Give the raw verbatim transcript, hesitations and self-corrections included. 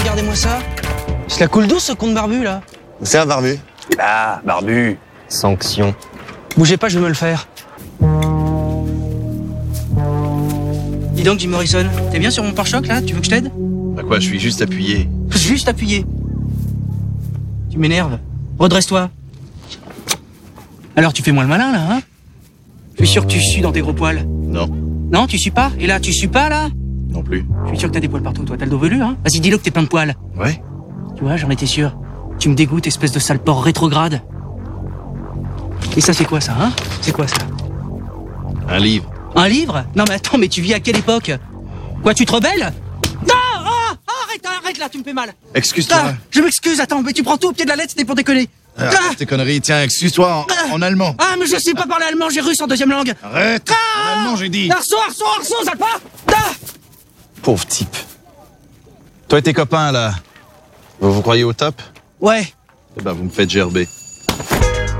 regardez-moi ça. C'est la coule douce, ce con de barbu, là. C'est un barbu. Ah, barbu. Sanction. Bougez pas, je vais me le faire. Dis donc, Jim Morrison, t'es bien sur mon pare-choc, là? Tu veux que je t'aide? Bah quoi, je suis juste appuyé. Juste appuyé. Tu m'énerves. Redresse-toi. Alors, tu fais moins le malin, là, hein? Je suis sûr que tu sues dans tes gros poils. Non, Non, tu sues pas? Et là, tu sues pas, là? non plus. Je suis sûr que t'as des poils partout, toi. T'as le dos velu, hein? Vas-y, dis-le que t'es plein de poils. Ouais? Tu vois, j'en étais sûr. Tu me dégoûtes, espèce de sale porc rétrograde. Et ça, c'est quoi, ça, hein? C'est quoi, ça? Un livre. Un livre? Non, mais attends, mais tu vis à quelle époque? Quoi, tu te rebelles? Non! Oh, oh, arrête, arrête, là, tu me fais mal. Excuse-toi. Ah, je m'excuse, attends, mais tu prends tout au pied de la lettre, c'était pour déconner. Ah, arrête tes conneries, tiens, excuse-toi en, Ah. en allemand. Ah, mais je sais pas parler allemand, j'ai russe en deuxième langue. Arrête. Ah. En allemand, j'ai dit. Arceau, arceau, arceau, sale pas! Ah. Pauvre type. Toi et tes copains, là, vous vous croyez au top? Ouais. Eh ben, vous me faites gerber.